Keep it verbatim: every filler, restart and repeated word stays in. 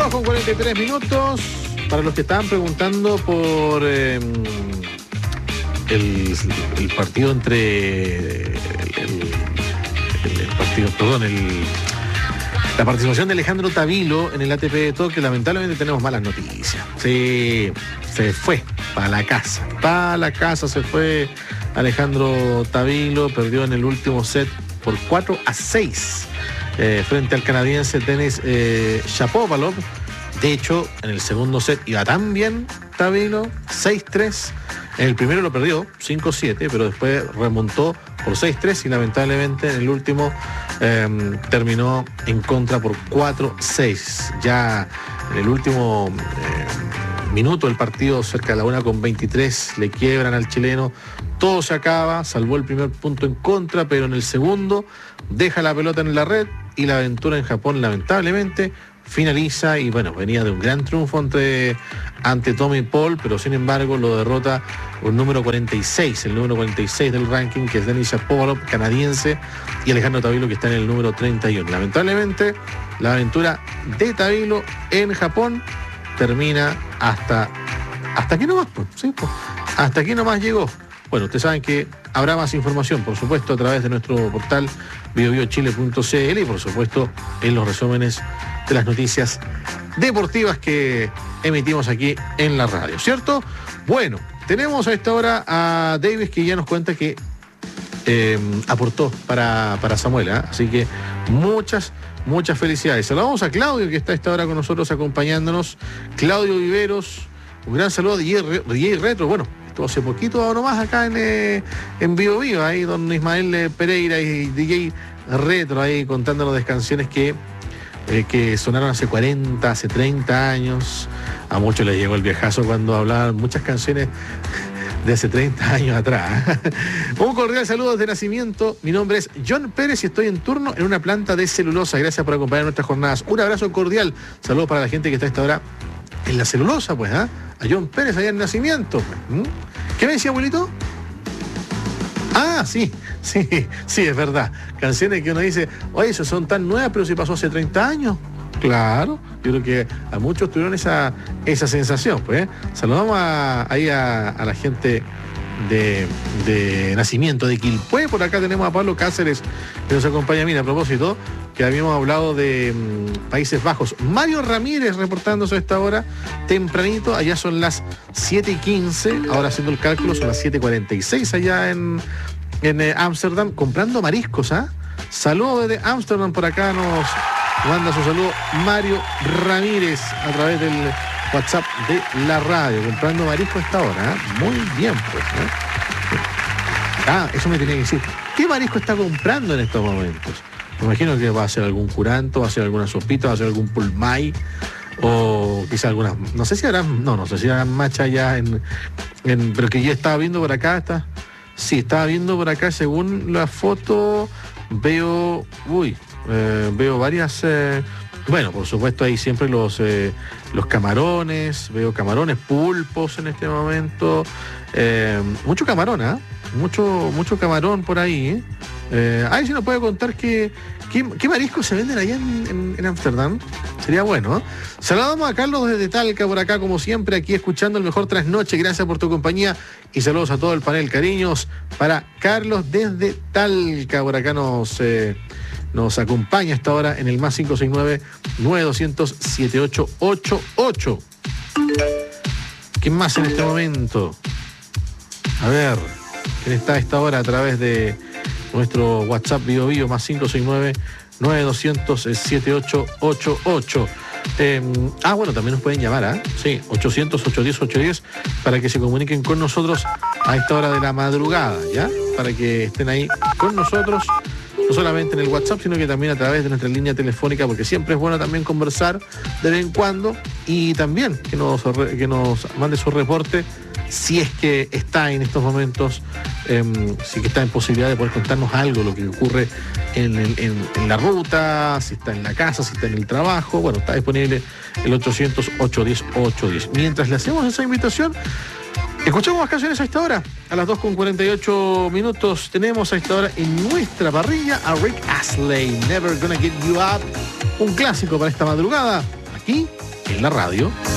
Vamos con cuarenta y tres minutos. Para los que estaban preguntando por eh, el, el partido entre el, el, el partido, perdón, el, la participación de Alejandro Tavilo en el A T P de Tokio, lamentablemente tenemos malas noticias. Sí, se fue para la casa. Para la casa se fue Alejandro Tavilo, perdió en el último set por cuatro a seis eh, frente al canadiense Denis eh, Shapovalov. De hecho, en el segundo set iba tan bien Tavilo, seis tres. En el primero lo perdió, cinco siete, pero después remontó por seis tres y lamentablemente en el último eh, terminó en contra por cuatro seis. Ya en el último eh, minuto del partido, cerca de la una con veintitrés, le quiebran al chileno. Todo se acaba, salvó el primer punto en contra, pero en el segundo deja la pelota en la red y la aventura en Japón lamentablemente finaliza. Y bueno, venía de un gran triunfo ante, ante Tommy Paul, pero sin embargo lo derrota un número cuarenta y seis, el número cuarenta y seis del ranking, que es Denis Shapovalov, canadiense, y Alejandro Tavilo, que está en el número treinta y uno. Lamentablemente la aventura de Tavilo en Japón termina hasta hasta aquí nomás, pues, ¿sí? Pues, hasta aquí nomás llegó. Bueno, ustedes saben que habrá más información, por supuesto, a través de nuestro portal bio bio chile punto c l y por supuesto en los resúmenes de las noticias deportivas que emitimos aquí en la radio, ¿cierto? Bueno, tenemos a esta hora a Davis, que ya nos cuenta que eh, aportó para, para Samuel, ¿eh? Así que muchas, muchas felicidades. Saludamos a Claudio, que está a esta hora con nosotros acompañándonos. Claudio Viveros, un gran saludo de D J Retro. Bueno, hace poquito nomás acá en, eh, en Bio Bio, ahí don Ismael eh, Pereira y D J Retro ahí contándonos de canciones que, eh, que sonaron hace cuarenta, hace treinta años. A muchos les llegó el viejazo cuando hablaban muchas canciones de hace treinta años atrás. Un cordial saludo desde nacimiento. Mi nombre es John Pérez y estoy en turno en una planta de celulosa. Gracias por acompañar nuestras jornadas. Un abrazo cordial. Saludos para la gente que está a esta hora en la celulosa, pues, ¿ah? ¿eh? A John Pérez allá en nacimiento. Pues. ¿Qué me decía, abuelito? Ah, sí, sí, sí, es verdad. Canciones que uno dice, oye, esas son tan nuevas, pero si pasó hace treinta años. Claro, yo creo que a muchos tuvieron esa, esa sensación. Pues, ¿eh? Saludamos a, ahí a, a la gente de, de nacimiento de Quilpué. Por acá tenemos a Pablo Cáceres, que nos acompaña. Mira, a propósito, que habíamos hablado de mmm, Países Bajos. Mario Ramírez reportándose a esta hora, tempranito. Allá son las siete y quince, ahora haciendo el cálculo son las siete y cuarenta y seis allá en Ámsterdam, eh, comprando mariscos, ¿ah? ¿eh? Saludos desde Ámsterdam, por acá nos manda su saludo Mario Ramírez a través del WhatsApp de la radio, comprando marisco a esta hora, ¿eh? Muy bien, pues, ¿eh? Ah, eso me tenía que decir. ¿Qué marisco está comprando en estos momentos? Me imagino que va a ser algún curanto, va a ser alguna sopita, va a ser algún pulmay, o quizá algunas, no sé si harán, no, no sé si harán macha ya en, en, pero que yo estaba viendo por acá, está, sí, estaba viendo por acá, según la foto, veo, uy, eh, veo varias, eh, bueno, por supuesto hay siempre los, eh, los camarones, veo camarones, pulpos en este momento, eh, mucho camarón, ¿ah? ¿eh? Mucho, mucho camarón por ahí, ¿eh? Eh, ahí sí nos puede contar qué, qué, qué mariscos se venden allá en Ámsterdam. Sería bueno, ¿eh? Saludamos a Carlos desde Talca por acá, como siempre, aquí escuchando el mejor trasnoche. Gracias por tu compañía y saludos a todo el panel. Cariños para Carlos desde Talca. Por acá nos, eh, nos acompaña hasta ahora en el más cinco seis nueve, nueve dos cero cero, siete ocho ocho ocho. ¿Quién más en este momento? A ver, ¿quién está a esta hora a través de nuestro WhatsApp Bio Bio más cinco seis nueve, nueve dos cero cero, siete ocho ocho ocho? Eh, ah, bueno, también nos pueden llamar, ¿eh? Sí, ochocientos, ochocientos diez, ochocientos diez para que se comuniquen con nosotros a esta hora de la madrugada, ¿ya? Para que estén ahí con nosotros, no solamente en el WhatsApp, sino que también a través de nuestra línea telefónica, porque siempre es bueno también conversar de vez en cuando y también que nos, que nos mande su reporte si es que está en estos momentos, eh, si que está en posibilidad de poder contarnos algo, lo que ocurre en, en, en la ruta, si está en la casa, si está en el trabajo. Bueno, está disponible el ochocientos, ochocientos diez, ochocientos diez. Mientras le hacemos esa invitación, escuchamos más canciones a esta hora. A las dos con cuarenta y ocho minutos tenemos a esta hora en nuestra parrilla a Rick Astley, Never Gonna Get You Up, un clásico para esta madrugada, aquí en la radio.